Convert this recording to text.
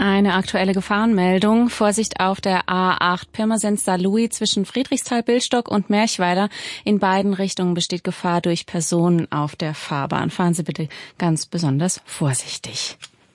Eine aktuelle Gefahrenmeldung. Vorsicht auf der A8 Pirmasens-Saarlouis zwischen Friedrichsthal-Billstock und Merchweider. In beiden Richtungen besteht Gefahr durch Personen auf der Fahrbahn. Fahren Sie bitte ganz besonders vorsichtig.